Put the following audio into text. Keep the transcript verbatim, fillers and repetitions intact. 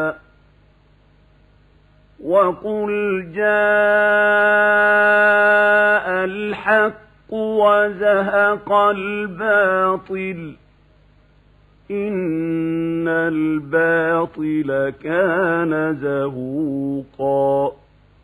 وقل جاء الحق وزهق الباطل إن الباطل كان زهوقا